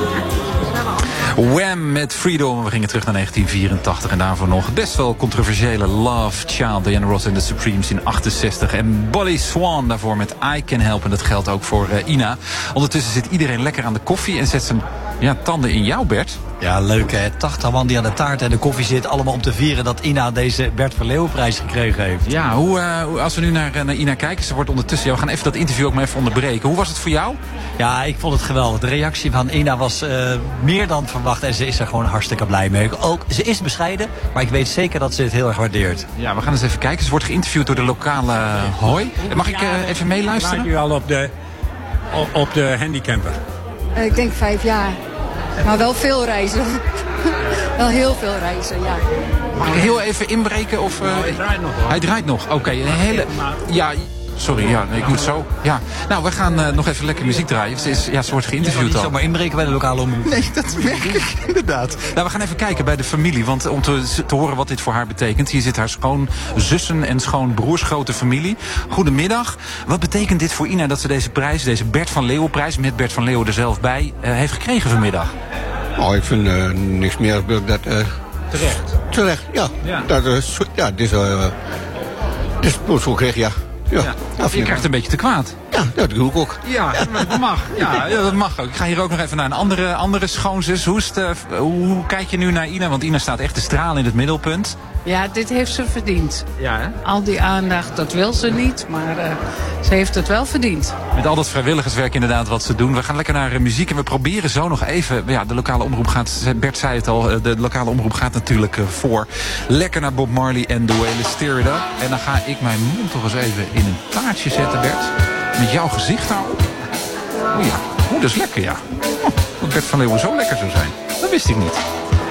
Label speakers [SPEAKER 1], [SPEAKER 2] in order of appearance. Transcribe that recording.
[SPEAKER 1] Wham met Freedom. We gingen terug naar 1984 en daarvoor nog best wel controversiële Love Child, Diana Ross en de Supremes in 68. En Bolly Swan daarvoor met I Can Help. En dat geldt ook voor Ina. Ondertussen zit iedereen lekker aan de koffie en zet zijn tanden in jou, Bert.
[SPEAKER 2] Ja, leuk hè. 80 man die aan de taart en de koffie zit. Allemaal om te vieren dat Ina deze Bert van Leeuwenprijs gekregen heeft.
[SPEAKER 1] Ja, als we nu naar Ina kijken, ze wordt ondertussen... Ja, we gaan even dat interview ook maar even onderbreken. Hoe was het voor jou?
[SPEAKER 2] Ja, ik vond het geweldig. De reactie van Ina was meer dan verwacht. En ze is er gewoon hartstikke blij mee. Ook, ze is bescheiden, maar ik weet zeker dat ze het heel erg waardeert.
[SPEAKER 1] Ja, we gaan eens even kijken. Ze wordt geïnterviewd door de lokale Hoi. Mag ik even meeluisteren?
[SPEAKER 3] Maak u al op de handicamper?
[SPEAKER 4] Ik denk 5 jaar. Maar wel veel reizen. Wel heel veel reizen, ja.
[SPEAKER 1] Mag ik heel even inbreken? Of,
[SPEAKER 3] hij draait nog wel.
[SPEAKER 1] Hij draait nog, oké. Een hele... Ja, sorry, ja, ik moet zo. Ja. Nou, we gaan nog even lekker muziek draaien. Ze wordt geïnterviewd al.
[SPEAKER 2] Niet zomaar inbreken bij de lokale omroep.
[SPEAKER 1] Nee, dat merk ik inderdaad. Nou, we gaan even kijken bij de familie. Want om te horen wat dit voor haar betekent. Hier zit haar schoonzussen en schoonbroers, grote familie. Goedemiddag. Wat betekent dit voor Ina dat ze deze prijs, deze Bert van Leeuwenprijs, met Bert van Leeuwen er zelf bij, heeft gekregen vanmiddag?
[SPEAKER 5] Oh, ik vind niks meer dat...
[SPEAKER 3] Terecht.
[SPEAKER 5] Terecht, ja. Dat is... Ja, dit is zo kreeg, ja. Ja,
[SPEAKER 1] je krijgt een beetje te kwaad.
[SPEAKER 5] Ja, dat doe ik ook.
[SPEAKER 1] Ja, dat mag. Ja, dat mag ook. Ik ga hier ook nog even naar een andere schoonzus. Hoe kijk je nu naar Ina? Want Ina staat echt te stralen in het middelpunt.
[SPEAKER 6] Ja, dit heeft ze verdiend.
[SPEAKER 1] Ja, hè?
[SPEAKER 6] Al die aandacht, dat wil ze niet, maar ze heeft het wel verdiend.
[SPEAKER 1] Met al dat vrijwilligerswerk inderdaad wat ze doen. We gaan lekker naar muziek en we proberen zo nog even... Ja, de lokale omroep gaat... Bert zei het al, de lokale omroep gaat natuurlijk voor. Lekker naar Bob Marley en The Wailers, Stir It Up. En dan ga ik mijn mond toch eens even in een taartje zetten, Bert. Met jouw gezicht daarop. O ja, dat is lekker, ja. Dat Bert van Leeuwen zo lekker zou zijn. Dat wist ik niet.